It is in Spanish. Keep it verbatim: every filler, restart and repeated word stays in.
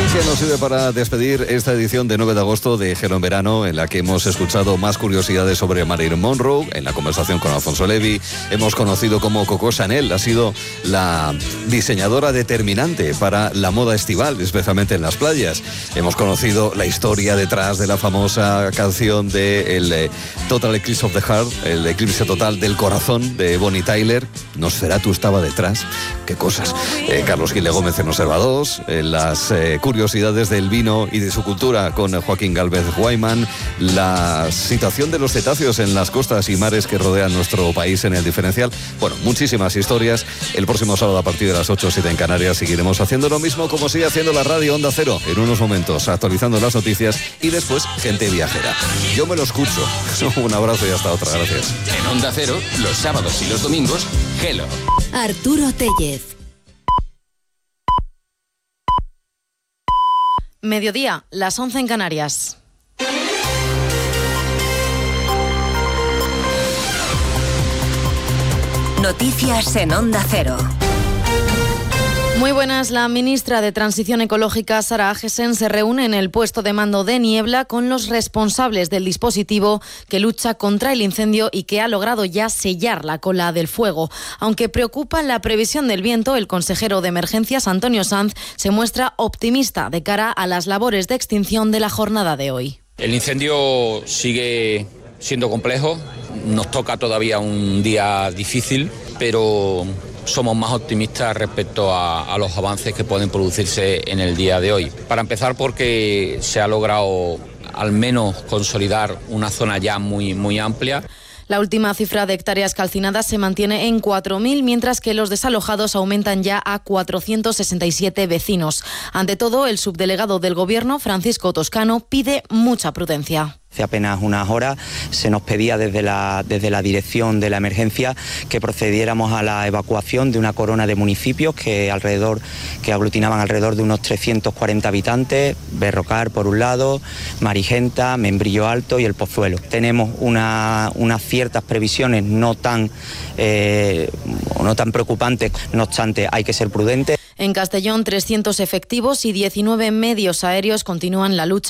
Que nos sirve para despedir esta edición de nueve de agosto de Gelo en Verano, en la que hemos escuchado más curiosidades sobre Marilyn Monroe, en la conversación con Alfonso Levy. Hemos conocido cómo Coco Chanel ha sido la diseñadora determinante para la moda estival, especialmente en las playas. Hemos conocido la historia detrás de la famosa canción de el eh, Total Eclipse of the Heart, el eclipse total del corazón de Bonnie Tyler. Nosferatu estaba detrás. Qué cosas. Eh, Carlos Gil de Gómez en Observados, eh, las eh, curiosidades curiosidades del vino y de su cultura con Joaquín Gálvez Guayman, la situación de los cetáceos en las costas y mares que rodean nuestro país en el diferencial. Bueno, muchísimas historias. El próximo sábado a partir de las ocho o siete en Canarias seguiremos haciendo lo mismo como sigue haciendo la radio Onda Cero en unos momentos, actualizando las noticias y después gente viajera. Yo me lo escucho. Un abrazo y hasta otra. Gracias. En Onda Cero, los sábados y los domingos, Gelo. Arturo Tellez. Mediodía, las once en Canarias. Noticias en Onda Cero. Muy buenas. La ministra de Transición Ecológica, Sara Agesen, se reúne en el puesto de mando de Niebla con los responsables del dispositivo que lucha contra el incendio y que ha logrado ya sellar la cola del fuego. Aunque preocupa la previsión del viento, el consejero de Emergencias, Antonio Sanz, se muestra optimista de cara a las labores de extinción de la jornada de hoy. El incendio sigue siendo complejo, nos toca todavía un día difícil, pero somos más optimistas respecto a, a los avances que pueden producirse en el día de hoy. Para empezar, porque se ha logrado al menos consolidar una zona ya muy, muy amplia. La última cifra de hectáreas calcinadas se mantiene en cuatro mil, mientras que los desalojados aumentan ya a cuatrocientos sesenta y siete vecinos. Ante todo, el subdelegado del Gobierno, Francisco Toscano, pide mucha prudencia. Hace apenas unas horas se nos pedía desde la, desde la dirección de la emergencia que procediéramos a la evacuación de una corona de municipios que, alrededor, que aglutinaban alrededor de unos trescientos cuarenta habitantes, Berrocar por un lado, Marigenta, Membrillo Alto y El Pozuelo. Tenemos una, unas ciertas previsiones no tan, eh, no tan preocupantes, no obstante hay que ser prudentes. En Castellón, trescientos efectivos y diecinueve medios aéreos continúan la lucha